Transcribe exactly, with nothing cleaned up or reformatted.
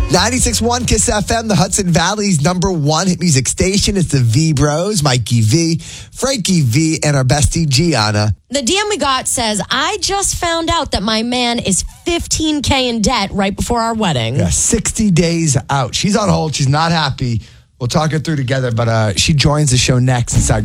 ninety-six point one Kiss F M, the Hudson Valley's number one hit music station. It's the V Bros, Mikey V, Frankie V, and our bestie Gianna. The D M we got says, I just found out that my man is fifteen K in debt right before our wedding. Yeah, sixty days out. She's on hold. She's not happy. We'll talk it through together, but uh, she joins the show next inside